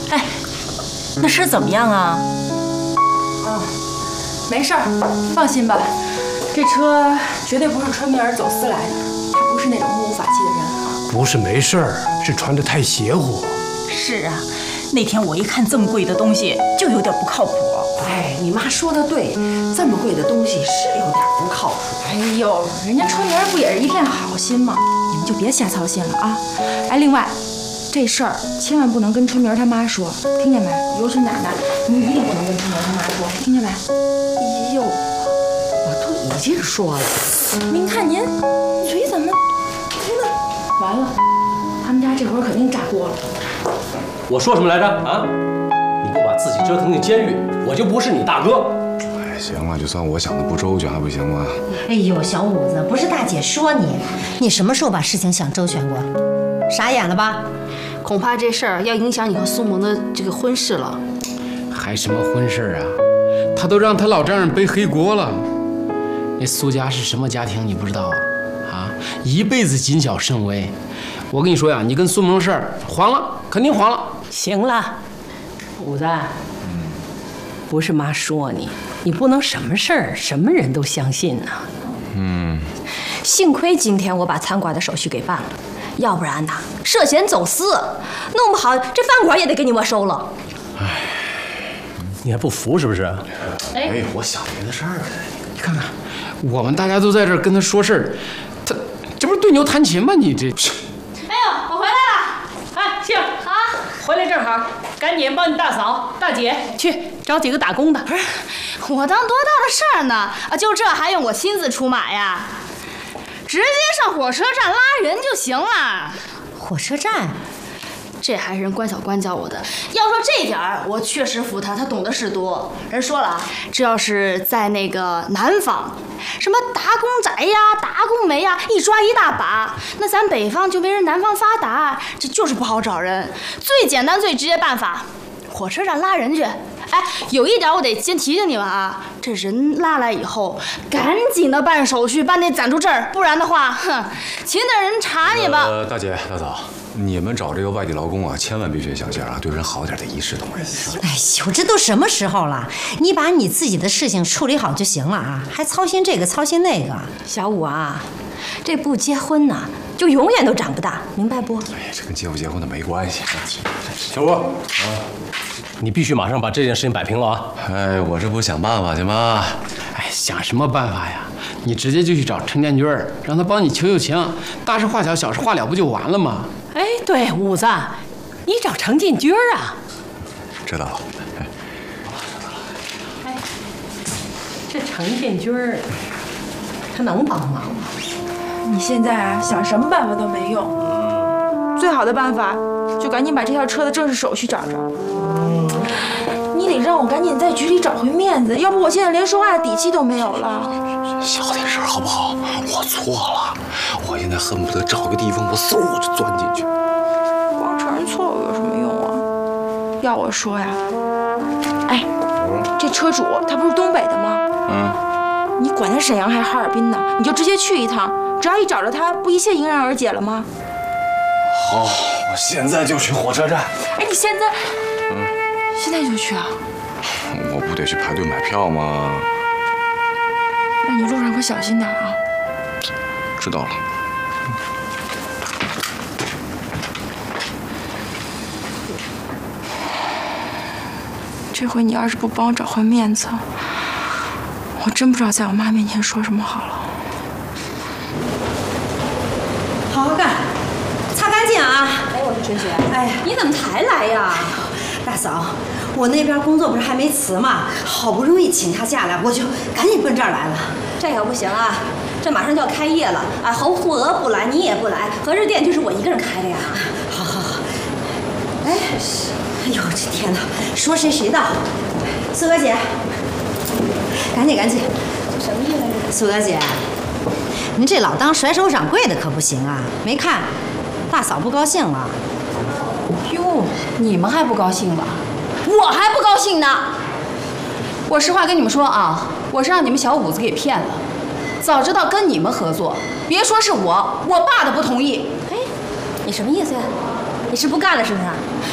哎，那事怎么样啊？ 哦，没事儿，放心吧。这车绝对不是春明儿走私来的，他不是那种目无法纪的人。 不是没事儿，是穿得太邪乎。 是啊，那天我一看这么贵的东西，就有点不靠谱。 哎，你妈说的对，这么贵的东西是有点不靠谱。 哎呦，人家春明儿不也是一片好心吗？你们就别瞎操心了啊！哎，另外，这事儿千万不能跟春明儿他妈说，听见没？尤其奶奶，你一定不能跟春明儿他妈说，听见没？ 哎呦，我都已经说了。 您看您嘴怎么完了？他们家这会儿肯定炸锅了。 我说什么来着啊？你不把自己折腾进监狱，我就不是你大哥。 哎，行了，就算我想的不周全还不行吗？ 哎呦，小五子，不是大姐说你，你什么时候把事情想周全过？傻眼了吧？ 恐怕这事儿要影响你和苏萌的这个婚事了。 还什么婚事啊？他都让他老丈人背黑锅了。那苏家是什么家庭，你不知道啊？啊，一辈子谨小慎微。我跟你说呀，你跟苏萌的事儿黄了，肯定黄了。 行了，五子，不是妈说你，你不能什么事儿什么人都相信呐。 幸亏今天我把餐馆的手续给办了，要不然呐，涉嫌走私，弄不好这饭馆也得给你没收了。 你还不服是不是？ 哎，我想别的事儿了。 你看看，我们大家都在这儿跟他说事儿，他这不是对牛弹琴吗？你这， 哎呦，我回来了！哎，杏啊，回来正好，赶紧帮你大嫂、大姐去找几个打工的。 不是，我当多大的事儿呢？啊，就这还用我亲自出马呀？直接上火车站拉人就行了。 火车站？ 这还是人关小关教我的。要说这点儿，我确实服他，他懂得是多。人说了啊，这要是在那个南方，什么打工仔呀、打工煤呀，一抓一大把。那咱北方就没人南方发达，这就是不好找人。最简单、最直接办法，火车站拉人去。哎，有一点我得先提醒你们啊，这人拉来以后，赶紧的办手续，办那暂住证，不然的话，哼，请点人查你吧。 大姐大嫂，你们找这个外地劳工啊，千万别学小仙啊，对人好点，得一视同仁。 哎呦，这都什么时候了？你把你自己的事情处理好就行了啊，还操心这个操心那个。 小五啊，这不结婚呐，就永远都长不大，明白不？ 哎呀，这跟结不结婚的没关系。 小吴，你必须马上把这件事情摆平了啊！ 哎，我这不想办法去吗？ 哎，想什么办法呀？你直接就去找陈建军，让他帮你求求情，大事化小，小事化了，不就完了吗？ 哎，对，五子，你找程建军啊？ 知道了。 哎，这程建军他能帮忙吗？ 你现在啊，想什么办法都没用。最好的办法就赶紧把这条车的正式手续找着。你得让我赶紧在局里找回面子，要不我现在连说话的底气都没有了。 小点声好不好？我错了，我现在恨不得找个地方，我嗖就钻进去。 光承认错误有什么用啊？要我说呀，哎，这车主他不是东北的吗？你管他沈阳还是哈尔滨呢？你就直接去一趟，只要一找着他，不一切迎刃而解了吗？ 好，我现在就去火车站。 哎，你现在，现在就去啊？ 我不得去排队买票吗？ 那你路上可小心点啊。 知道了。 这回你要是不帮我找回面子，我真不知道在我妈面前说什么好了。 好好干，擦干净啊！ 哎，我说陈雪， 哎呀， 你怎么才来呀？ 大嫂，我那边工作不是还没辞吗？好不容易请下假来，我就赶紧奔这儿来了。 这可不行啊！这马上就要开业了啊！侯富娥不来，你也不来，合着店就是我一个人开的呀？ 好好好。哎，哎呦，这天哪！说谁谁的。苏娥姐，赶紧赶紧。 这什么意思？ 苏娥姐，您这老当甩手掌柜的可不行啊！没看大嫂不高兴了。 哟，你们还不高兴吧？我还不高兴呢。我实话跟你们说啊，我是让你们小五子给骗了。早知道跟你们合作，别说是我爸都不同意。 哎，你什么意思呀？你是不干了是不是？